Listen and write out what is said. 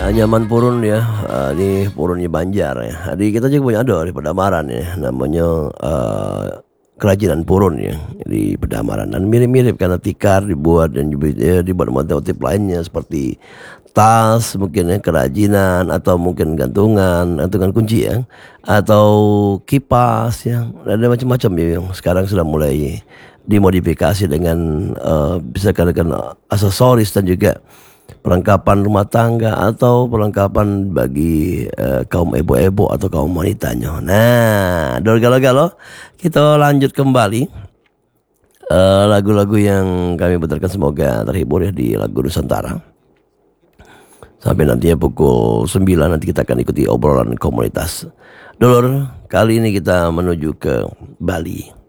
Nyaman Purun ya, ini Purunnya Banjar ya. Jadi kita juga punya ada di Pedamaran ya, namanya, Kerajinan Purun ya, di Pedamaran dan mirip-mirip karena tikar dibuat dan juga dibuat motif-motif lainnya seperti tas mungkin ya, kerajinan atau mungkin gantungan kunci ya, atau kipas ya, ada macam-macam ya yang sekarang sudah mulai dimodifikasi dengan, bisa katakan aksesoris dan juga perlengkapan rumah tangga atau perlengkapan bagi, kaum ibu-ibu atau kaum wanitanya. Nah, dari galau-galau kita lanjut kembali, lagu-lagu yang kami putarkan semoga terhibur ya di lagu Nusantara. Sampai nantinya pukul 9 nanti kita akan ikuti obrolan komunitas. Dulur, kali ini kita menuju ke Bali.